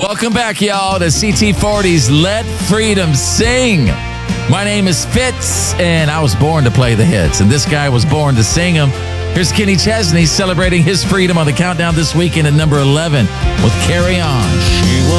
Welcome back, y'all, to CT40's Let Freedom Sing. My name is Fitz, and I was born to play the hits, and this guy was born to sing them. Here's Kenny Chesney celebrating his freedom on the countdown this weekend at number 11 with Carry On.